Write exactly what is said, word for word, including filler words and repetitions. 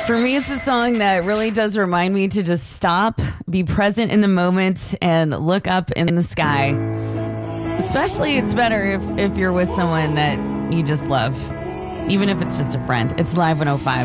For me, it's a song that really does remind me to just stop, be present in the moment, and look up in the sky. Especially, it's better if, if you're with someone that you just love, even if it's just a friend. It's Live one oh five.